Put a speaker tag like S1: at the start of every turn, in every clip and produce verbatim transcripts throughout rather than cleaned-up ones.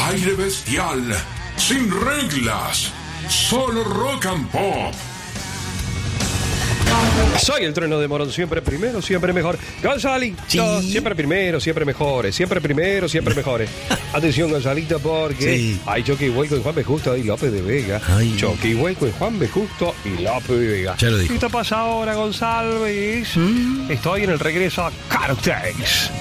S1: aire bestial, sin reglas, solo rock and pop.
S2: Soy el trueno de Morón, siempre primero, siempre mejor. Gonzalito, sí. Siempre primero, siempre mejores. Siempre primero, siempre mejores. Atención, Gonzalito, porque sí. Hay choque y vuelco en Juan B. Justo y López de Vega. Ay. Choque y vuelco en Juan B. Justo y López de Vega.
S3: Ya lo dijo.
S2: ¿Qué te pasa ahora, González? ¿Mm? Estoy en el regreso a Cartex.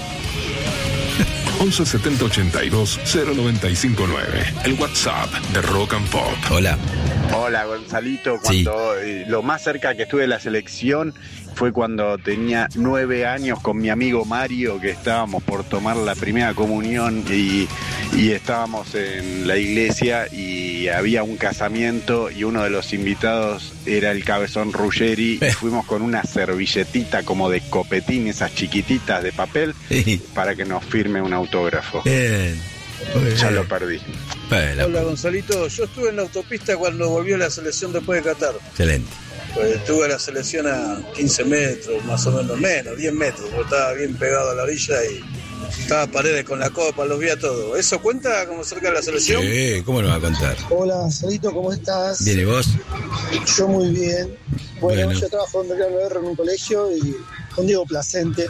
S1: once setenta ochenta y dos cero noventa y cinco nueve. El WhatsApp de Rock and Pop.
S3: Hola.
S4: Hola, Gonzalito. Cuando sí. eh, lo más cerca que estuve de la selección fue cuando tenía nueve años con mi amigo Mario, que estábamos por tomar la primera comunión y, y estábamos en la iglesia y había un casamiento y uno de los invitados era el Cabezón Ruggeri y fuimos con una servilletita como de copetín, esas chiquititas de papel, sí. para que nos firme un autógrafo.
S3: Bien.
S4: Ya lo perdí.
S5: Hola, Gonzalito. Yo estuve en la autopista cuando volvió la selección después de Qatar.
S3: Excelente.
S5: Pues estuve la selección a quince metros, más o menos menos, diez metros. Yo estaba bien pegado a la orilla y estaba Paredes con la copa, los vi a todos. ¿Eso cuenta como cerca de la selección?
S3: Sí, ¿cómo nos va a contar?
S6: Hola, Gonzalito, ¿cómo estás?
S3: Bien, ¿y vos?
S6: Yo muy bien. Bueno,
S3: bueno.
S6: yo trabajo en Belgrano R en un colegio y con Diego Placente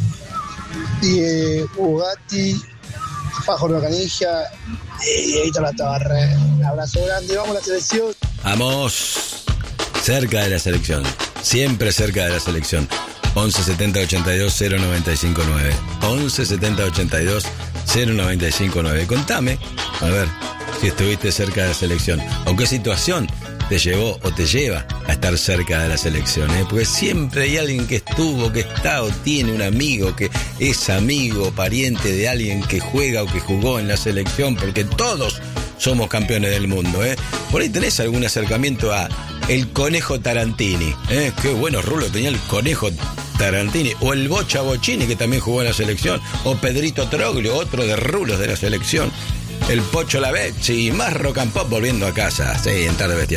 S6: y eh, Hugo Gatti, Pájaro Canilla y Héctor Latorre. Un abrazo grande, vamos a la selección.
S3: Vamos. Cerca de la selección. Siempre cerca de la selección. once setenta ochenta y dos cero noventa y cinco nueve. once setenta ochenta y dos cero noventa y cinco nueve. Contame, a ver, si estuviste cerca de la selección. ¿O qué situación te llevó o te lleva a estar cerca de la selección? ¿eh? Porque siempre hay alguien que estuvo, que está o tiene un amigo que es amigo, pariente de alguien que juega o que jugó en la selección, porque todos somos campeones del mundo. ¿eh? Por ahí tenés algún acercamiento a el Conejo Tarantini. ¿eh? Qué bueno Rulo tenía el Conejo Tarantini. O el Bocha Bochini, que también jugó en la selección. O Pedrito Troglio, otro de rulos de la selección. El Pocho Lavezzi y más rock and pop volviendo a casa. Sí, en Tarde Bestial.